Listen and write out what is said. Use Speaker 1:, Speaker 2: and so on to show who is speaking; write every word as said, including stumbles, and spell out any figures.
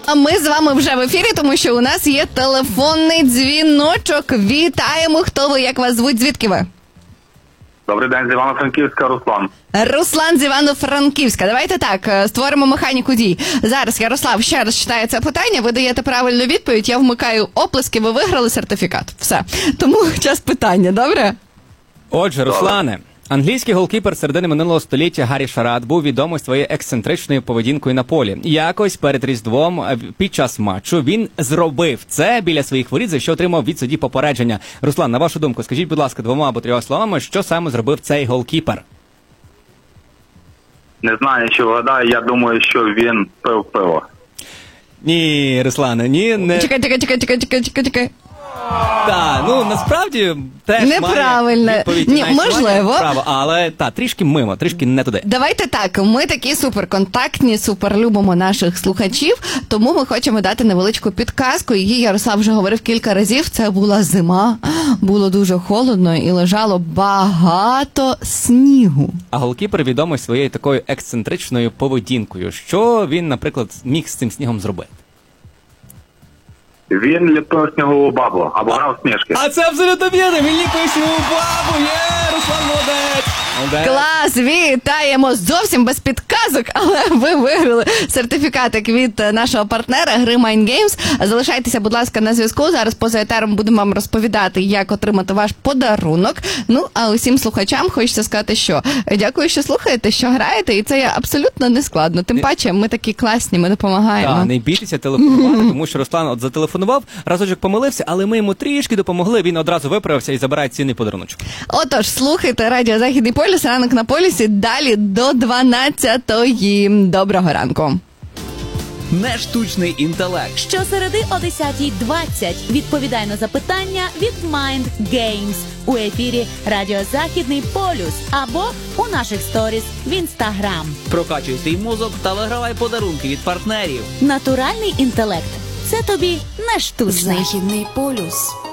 Speaker 1: А ми з вами вже в ефірі, тому що у нас є телефонний дзвіночок. Вітаємо! Хто ви? Як вас звуть? Звідки ви?
Speaker 2: Добрий день, з Івано-Франківська, Руслан.
Speaker 1: Руслан з Івано-Франківська. Давайте так, створимо механіку дій. Зараз Ярослав ще раз читає це питання, ви даєте правильну відповідь, я вмикаю оплески, ви виграли сертифікат. Все. Тому час питання, добре?
Speaker 3: Отже, Руслане, англійський голкіпер середини минулого століття Гаррі Шарат був відомий своєю ексцентричною поведінкою на полі. Якось перед Різдвом під час матчу він зробив це біля своїх воріт, за що отримав від судді попередження. Руслан, на вашу думку, скажіть, будь ласка, двома або трьома словами, що саме зробив цей голкіпер?
Speaker 2: Не знаю, чи вгадаю, я думаю, що він пив пиво.
Speaker 3: Ні, Руслане, ні, не...
Speaker 1: Чекай, чекай, чекай, чекай, чекай, чекай, чекай.
Speaker 3: Так, ну, насправді, теж
Speaker 1: Неправильно.
Speaker 3: має відповідь
Speaker 1: Ні,
Speaker 3: на існування
Speaker 1: можливо.
Speaker 3: права, але, та, трішки мимо, трішки не туди.
Speaker 1: Давайте так, ми такі суперконтактні, суперлюбимо наших слухачів, тому ми хочемо дати невеличку підказку. Її Ярослав вже говорив кілька разів, це була зима, було дуже холодно і лежало багато снігу.
Speaker 3: А голкіпер відомий своєю такою ексцентричною поведінкою. Що він, наприклад, міг з цим снігом зробити?
Speaker 2: Він ліпив снігову бабу або грав сніжки.
Speaker 3: А це абсолютно вірно, він ліпив снігову бабу, є, Руслан молодець! Молодець.
Speaker 1: Клас, вітаємо! Зовсім без підказок, але ви виграли сертифікатик від нашого партнера гри Mind Games. Залишайтеся, будь ласка, на зв'язку. Зараз поза етером будемо вам розповідати, як отримати ваш подарунок. Ну, а усім слухачам хочеться сказати, що дякую, що слухаєте, що граєте, і це є абсолютно нескладно. Тим паче, ми такі класні, ми допомагаємо.
Speaker 3: Так, не бійтеся телефонувати, тому що Руслан от зателефонував, разочок помилився, але ми йому трішки допомогли, він одразу виправився і забирає цінний подаруночок.
Speaker 1: Отож, слухайте Радіо Західний полюс, ранок на полюсі, далі до дванадцятої. Доброго ранку.
Speaker 4: Нештучний інтелект.
Speaker 5: Щосереди о десятій двадцять відповідай на запитання від Mind Games у ефірі Радіо Західний полюс або у наших сторіс в Інстаграм.
Speaker 4: Прокачуй свій мозок та вигравай подарунки від партнерів.
Speaker 5: Натуральний інтелект – це тобі не штучний.
Speaker 6: Західний полюс.